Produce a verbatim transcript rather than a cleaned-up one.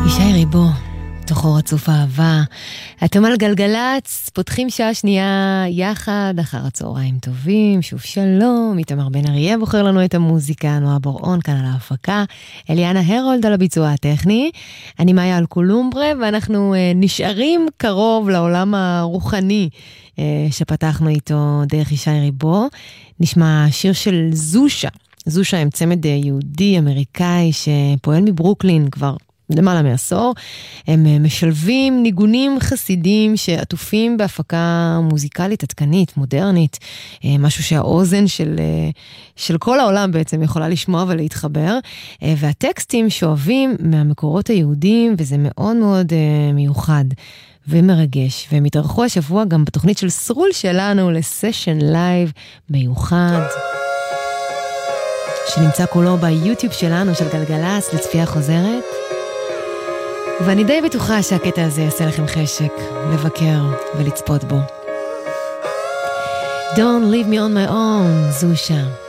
ישי ריבו, תוכו רצוף אהבה. אתם על גלגלץ, פותחים שעה שנייה יחד, אחר הצהריים טובים, שוב שלום, איתמר בן אריה בוחר לנו את המוזיקה, נועה בוראון כאן על ההפקה, אליאנה הרולד על הביצוע הטכני, אני מאיה אלקולומברה, ואנחנו אה, נשארים קרוב לעולם הרוחני, אה, שפתחנו איתו דרך ישי ריבו. נשמע שיר של זושה. זושה הם צמד יהודי אמריקאי שפועל מברוקלין כבר למעלה מעשור. הם משלבים ניגונים חסידים שעטופים בהפקה מוזיקלית עדכנית, מודרנית, משהו שהאוזן של, של כל העולם בעצם יכולה לשמוע ולהתחבר, והטקסטים שואבים מהמקורות היהודיים, וזה מאוד מאוד מיוחד ומרגש, והם התארחו השבוע גם בתוכנית של סרול שלנו לסשן לייב מיוחד, שנמצא כולו ביוטיוב שלנו של גלגלס לצפייה חוזרת. ואני די בטוחה שהקטע הזה יעשה לכם חשק לבקר ולצפות בו. Don't leave me on my own, זושה.